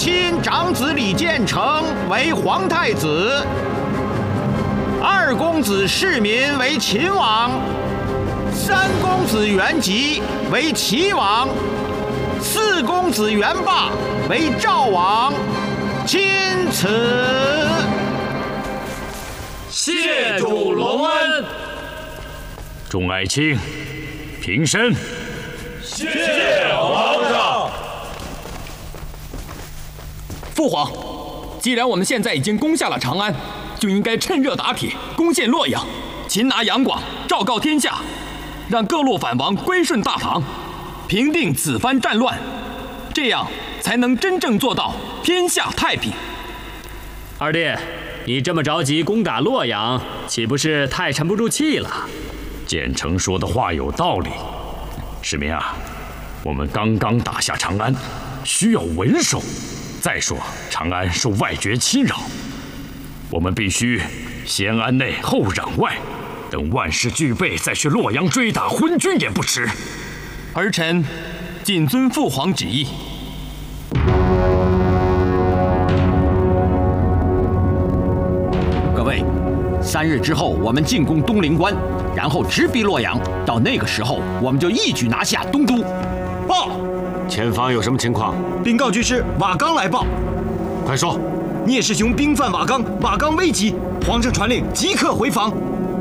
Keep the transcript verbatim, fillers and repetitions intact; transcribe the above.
亲长子李建成为皇太子，二公子世民为秦王，三公子元吉为齐王，四公子元霸为赵王。钦此。 谢主隆恩。 众爱卿，平身。 谢皇上。 父皇，既然我们现在已经攻下了长安，就应该趁热打铁，攻陷洛阳，擒拿杨广，昭告天下，让各路反王归顺大唐，平定此番战乱，这样才能真正做到天下太平。 二弟，你这么着急攻打洛阳，岂不是太沉不住气了？ 建成说的话有道理。世民啊，我们刚刚打下长安，需要稳守。再说长安受外绝侵扰，我们必须先安内后攘外，等万事俱备再去洛阳追打昏君也不迟。 儿臣谨遵父皇旨意。 各位，三日之后我们进攻东陵关，然后直逼洛阳。到那个时候，我们就一举拿下东都。 报，前方有什么情况？ 禀告军师，瓦岗来报。 快说。 聂师兄兵犯瓦岗，瓦岗危急，皇上传令即刻回防。